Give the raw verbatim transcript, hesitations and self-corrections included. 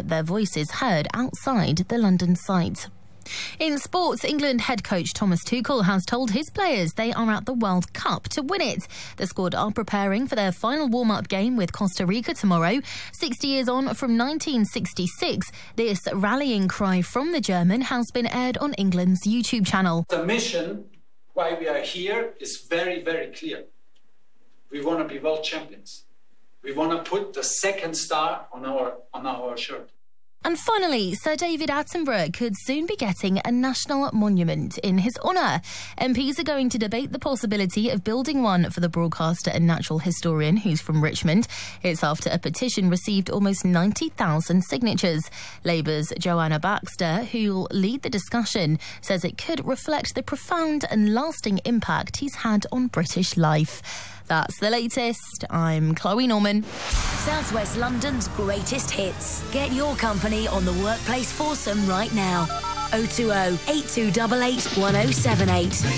their voices heard outside the London site. In sports, England head coach Thomas Tuchel has told his players they are at the World Cup to win it. The squad are preparing for their final warm-up game with Costa Rica tomorrow. sixty years on from nineteen sixty-six, this rallying cry from the German has been aired on England's YouTube channel. The mission why we are here is very, very clear. We want to be world champions. We want to put the second star on our on our shirt. And finally, Sir David Attenborough could soon be getting a national monument in his honour. M Ps are going to debate the possibility of building one for the broadcaster and natural historian who's from Richmond. It's after a petition received almost ninety thousand signatures. Labour's Joanna Baxter, who'll lead the discussion, says it could reflect the profound and lasting impact he's had on British life. That's the latest. I'm Chloe Norman. South West London's greatest hits. Get your company on the Workplace Foursome right now. oh two oh, eight two eight eight, one oh seven eight.